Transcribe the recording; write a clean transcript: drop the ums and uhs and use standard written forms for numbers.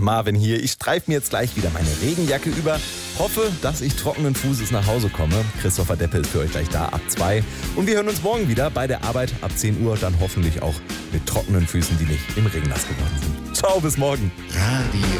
Marvin hier. Ich streife mir jetzt gleich wieder meine Regenjacke über. Hoffe, dass ich trockenen Fußes nach Hause komme. Christopher Deppe ist für euch gleich da ab 2. Und wir hören uns morgen wieder bei der Arbeit ab 10 Uhr. Dann hoffentlich auch mit trockenen Füßen, die nicht im Regen nass geworden sind. Ciao, bis morgen. Radio